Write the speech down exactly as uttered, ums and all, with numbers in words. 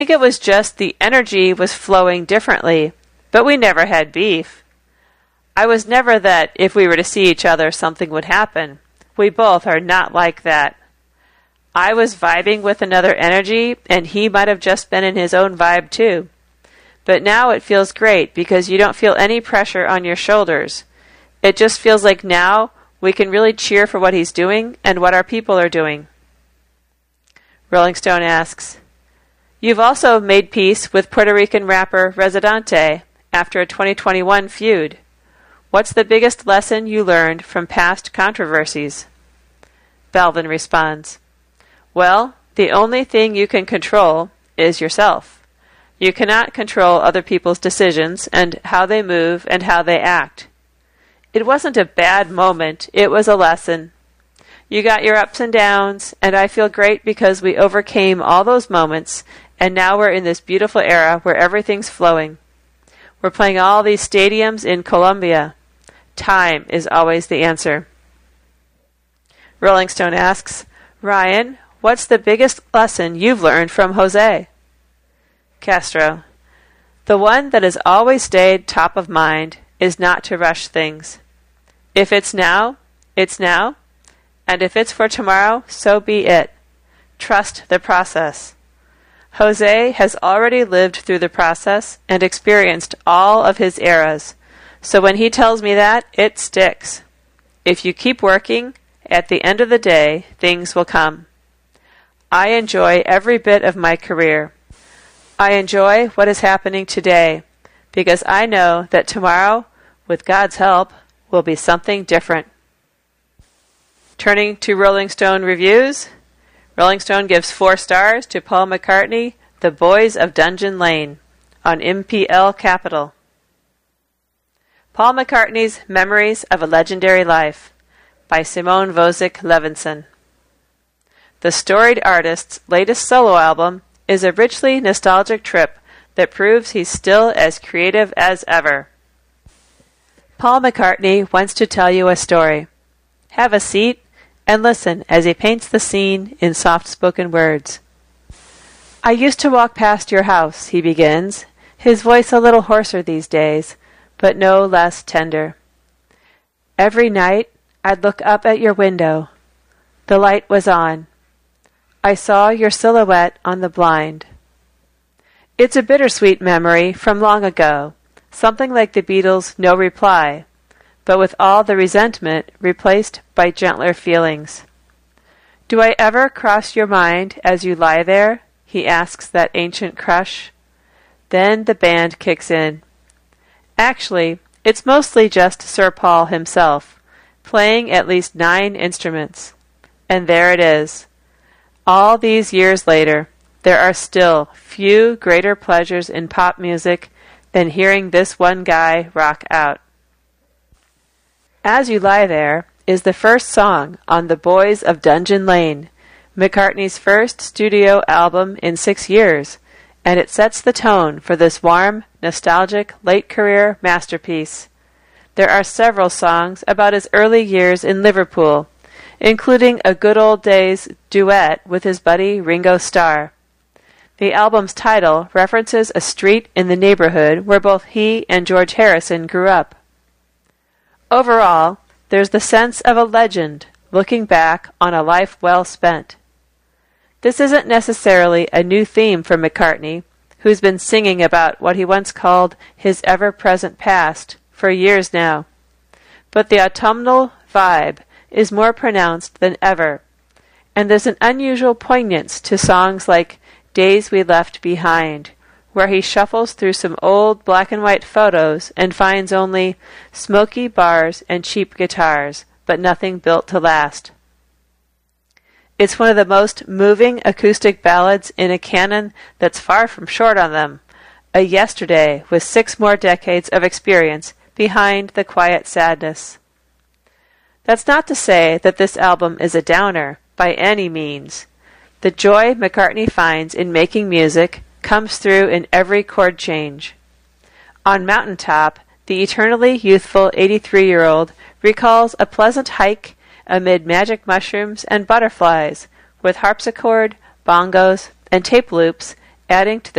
think it was just the energy was flowing differently, but we never had beef. I was never that if we were to see each other something would happen. We both are not like that. I was vibing with another energy, and he might have just been in his own vibe too. But now it feels great because you don't feel any pressure on your shoulders. It just feels like now we can really cheer for what he's doing and what our people are doing. Rolling Stone asks, you've also made peace with Puerto Rican rapper Residente after a twenty twenty-one feud. What's the biggest lesson you learned from past controversies? Balvin responds, well, the only thing you can control is yourself. You cannot control other people's decisions and how they move and how they act. It wasn't a bad moment, it was a lesson. You got your ups and downs, and I feel great because we overcame all those moments, and now we're in this beautiful era where everything's flowing. We're playing all these stadiums in Colombia. Time is always the answer. Rolling Stone asks, Ryan, what's the biggest lesson you've learned from Jose? Castro, the one that has always stayed top of mind is not to rush things. If it's now, it's now, and if it's for tomorrow, so be it. Trust the process. Jose has already lived through the process and experienced all of his eras, so when he tells me that, it sticks. If you keep working, at the end of the day, things will come. I enjoy every bit of my career. I enjoy what is happening today, because I know that tomorrow, with God's help, will be something different. Turning to Rolling Stone reviews, Rolling Stone gives four stars to Paul McCartney, The Boys of Dungeon Lane, on M P L Capital. Paul McCartney's Memories of a Legendary Life, by Simone Vosick Levinson. The storied artist's latest solo album is a richly nostalgic trip that proves he's still as creative as ever. Paul McCartney wants to tell you a story. Have a seat and listen as he paints the scene in soft-spoken words. I used to walk past your house, he begins, his voice a little hoarser these days, but no less tender. Every night I'd look up at your window. The light was on. I saw your silhouette on the blind. It's a bittersweet memory from long ago, something like the Beatles' No Reply, but with all the resentment replaced by gentler feelings. Do I ever cross your mind as you lie there? He asks that ancient crush. Then the band kicks in. Actually, it's mostly just Sir Paul himself, playing at least nine instruments. And there it is. All these years later, there are still few greater pleasures in pop music than hearing this one guy rock out. As You Lie There is the first song on The Boys of Dungeon Lane, McCartney's first studio album in six years, and it sets the tone for this warm, nostalgic, late-career masterpiece. There are several songs about his early years in Liverpool, including a good old days duet with his buddy Ringo Starr. The album's title references a street in the neighborhood where both he and George Harrison grew up. Overall, there's the sense of a legend looking back on a life well spent. This isn't necessarily a new theme for McCartney, who's been singing about what he once called his ever-present past for years now. But the autumnal vibe is more pronounced than ever, and there's an unusual poignance to songs like Days We Left Behind, where he shuffles through some old black-and-white photos and finds only smoky bars and cheap guitars, but nothing built to last. It's one of the most moving acoustic ballads in a canon that's far from short on them, a yesterday with six more decades of experience behind the quiet sadness. That's not to say that this album is a downer, by any means. The joy McCartney finds in making music comes through in every chord change. On Mountaintop, the eternally youthful eighty-three-year-old recalls a pleasant hike amid magic mushrooms and butterflies, with harpsichord, bongos, and tape loops, adding to